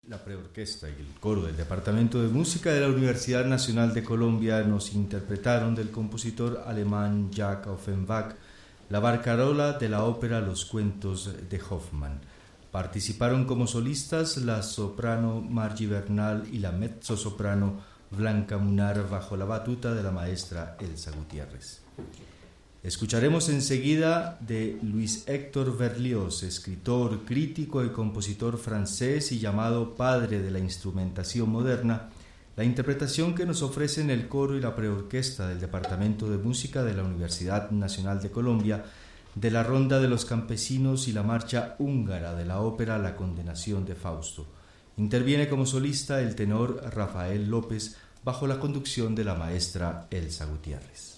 La preorquesta y el coro del Departamento de Música de la Universidad Nacional de Colombia nos interpretaron del compositor alemán Jacques Offenbach la barcarola de la ópera Los Cuentos de Hoffmann. Participaron como solistas la soprano Margie Bernal y la mezzosoprano Blanca Munar bajo la batuta de la maestra Elsa Gutiérrez. Escucharemos enseguida de Louis Hector Berlioz, escritor, crítico y compositor francés y llamado padre de la instrumentación moderna, la interpretación que nos ofrecen el coro y la preorquesta del Departamento de Música de la Universidad Nacional de Colombia de la Ronda de los Campesinos y la marcha húngara de la ópera La Condenación de Fausto. Interviene como solista el tenor Rafael López bajo la conducción de la maestra Elsa Gutiérrez.